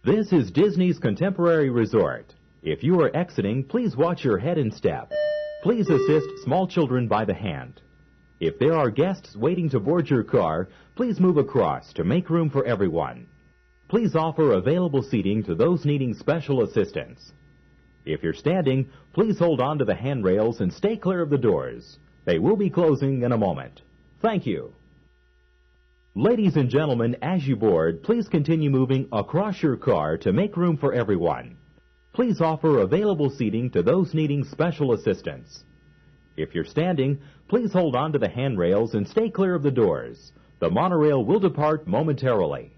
This is Disney's Contemporary Resort. If you are exiting, please watch your head and step. Please assist small children by the hand. If there are guests waiting to board your car, please move across to make room for everyone. Please offer available seating to those needing special assistance. If you're standing, please hold on to the handrails and stay clear of the doors. They will be closing in a moment. Thank you. Ladies and gentlemen, as you board, please continue moving across your car to make room for everyone. Please offer available seating to those needing special assistance. If you're standing, please hold on to the handrails and stay clear of the doors. The monorail will depart momentarily.